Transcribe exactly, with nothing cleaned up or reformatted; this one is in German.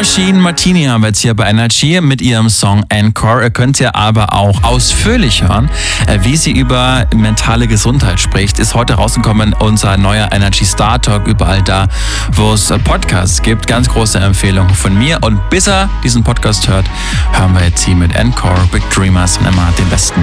Machine Martini haben wir jetzt hier bei Energy mit ihrem Song Encore. Ihr könnt ja aber auch ausführlich hören, wie sie über mentale Gesundheit spricht. Ist heute rausgekommen unser neuer Energy Star Talk, überall da, wo es Podcasts gibt. Ganz große Empfehlung von mir. Und bis er diesen Podcast hört, hören wir jetzt hier mit Encore, Big Dreamers und immer den besten